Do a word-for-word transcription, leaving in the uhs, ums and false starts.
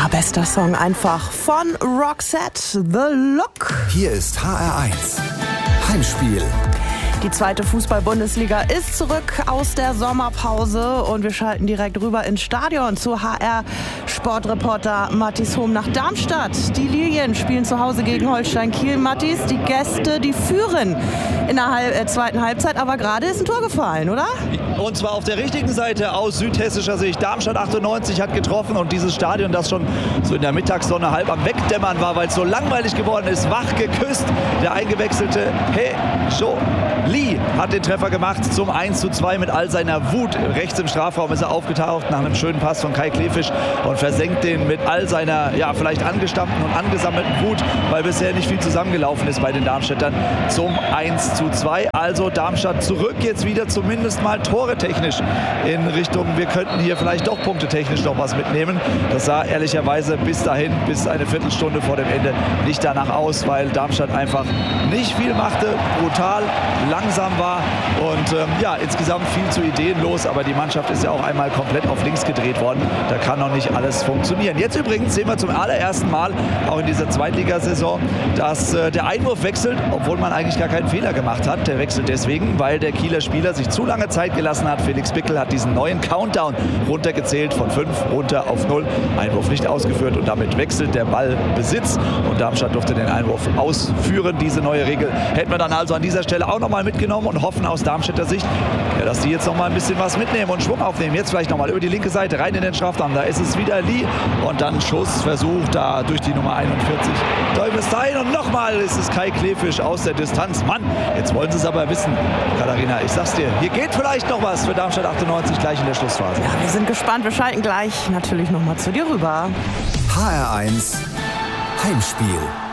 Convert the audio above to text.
Ja, bester Song einfach von Roxette, The Look. Hier ist H R eins Heimspiel. Die zweite Fußball-Bundesliga ist zurück aus der Sommerpause und wir schalten direkt rüber ins Stadion zu H R-Sportreporter Mathis Hohm nach Darmstadt. Die Lilien spielen zu Hause gegen Holstein Kiel. Mathis, die Gäste, die führen in der Halb- äh, zweiten Halbzeit, aber gerade ist ein Tor gefallen, oder? Und zwar auf der richtigen Seite aus südhessischer Sicht. Darmstadt achtundneunzig hat getroffen und dieses Stadion, das schon so in der Mittagssonne halb am Wegdämmern war, weil es so langweilig geworden ist, wach geküsst. Der eingewechselte He Jo Lee hat den Treffer gemacht zum eins zu zwei mit all seiner Wut. Rechts im Strafraum ist er aufgetaucht nach einem schönen Pass von Kai Klefisch und versenkt den mit all seiner, ja, vielleicht angestammten und angesammelten Wut, weil bisher nicht viel zusammengelaufen ist bei den Darmstädtern, zum eins zu zwei. Also Darmstadt zurück jetzt wieder zumindest mal toretechnisch in Richtung, wir könnten hier vielleicht doch punktetechnisch noch was mitnehmen. Das sah ehrlicherweise bis dahin, bis eine Viertelstunde vor dem Ende nicht danach aus, weil Darmstadt einfach nicht viel machte, brutal, langsam war und ähm, ja, insgesamt viel zu ideenlos, aber die Mannschaft ist ja auch einmal komplett auf links gedreht worden. Da kann noch nicht alles funktionieren. Jetzt übrigens sehen wir zum allerersten Mal, auch in dieser Zweitligasaison, dass äh, der Einwurf wechselt, obwohl man eigentlich gar keinen Fehler gemacht hat. Der wechselt deswegen, weil der Kieler Spieler sich zu lange Zeit gelassen hat. Felix Bickel hat diesen neuen Countdown runtergezählt, von fünf runter auf null. Einwurf nicht ausgeführt und damit wechselt der Ballbesitz und Darmstadt durfte den Einwurf ausführen. Diese neue Regel hätten wir dann also an dieser Stelle auch noch mal mitgenommen und hoffen aus Darmstädter Sicht, ja, dass die jetzt noch mal ein bisschen was mitnehmen und Schwung aufnehmen. Jetzt vielleicht noch mal über die linke Seite rein in den Strafraum. Da ist es wieder Lee und dann Schussversuch da durch die Nummer einundvierzig. Teufelsstein und nochmal ist es Kai Klefisch aus der Distanz. Mann, jetzt wollen sie es aber wissen, Katharina. Ich sag's dir, hier geht vielleicht noch was für Darmstadt achtundneunzig gleich in der Schlussphase. Ja, wir sind gespannt. Wir schalten gleich natürlich noch mal zu dir rüber. H R eins Heimspiel.